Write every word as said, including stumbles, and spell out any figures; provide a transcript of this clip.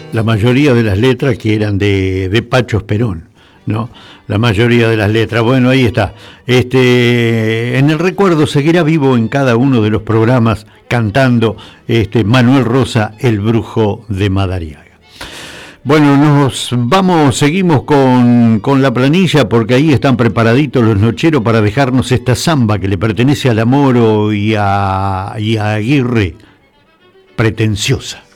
la mayoría de las letras que eran de, de Pacho Esperón, ¿no? La mayoría de las letras. Bueno, ahí está. Este, en el recuerdo seguirá vivo en cada uno de los programas cantando este Manuel Rosa, el brujo de Madariaga. Bueno, nos vamos, seguimos con, con la planilla porque ahí están preparaditos los nocheros para dejarnos esta samba que le pertenece a La Moro y a, y a Aguirre, Pretenciosa.